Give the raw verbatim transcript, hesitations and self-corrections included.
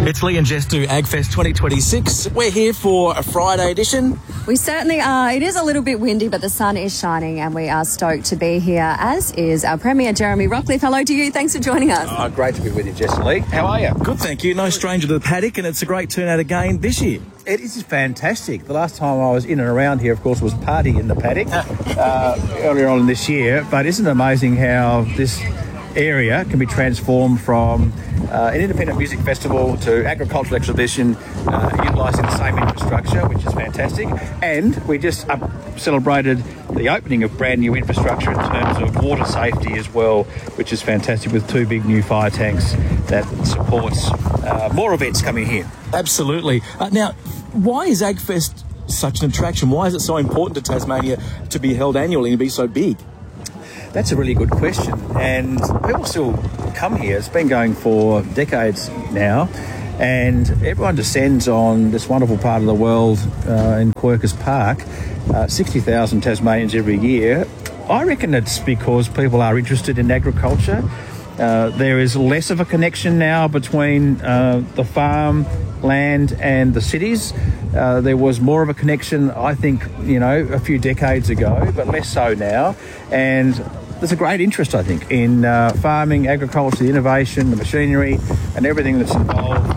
It's Lee and Jess do AgFest twenty twenty-six. We're here for a Friday edition. We certainly are. It is a little bit windy, but the sun is shining and we are stoked to be here, as is our Premier, Jeremy Rockliff. Hello to you. Thanks for joining us. Oh, great to be with you, Jess and Lee. How are you? Good, thank you. No stranger to the paddock, and it's a great turnout again this year. It is fantastic. The last time I was in and around here, of course, was Party in the Paddock uh, earlier on this year. But isn't it amazing how this area can be transformed from uh, an independent music festival to agricultural exhibition, uh, utilising the same infrastructure, which is fantastic. And we just uh, celebrated the opening of brand new infrastructure in terms of water safety as well, which is fantastic, with two big new fire tanks that supports uh, more events coming here. Absolutely. Uh, now, why is AgFest such an attraction? Why is it so important to Tasmania to be held annually and be so big? That's a really good question, and people still come here. It's been going for decades now, and everyone descends on this wonderful part of the world uh, in Quercus Park. Uh, sixty thousand Tasmanians every year. I reckon it's because people are interested in agriculture. Uh, there is less of a connection now between uh, the farm land and the cities. Uh, there was more of a connection, I think, you know, a few decades ago, but less so now. And there's a great interest, I think, in uh, farming, agriculture, the innovation, the machinery, and everything that's involved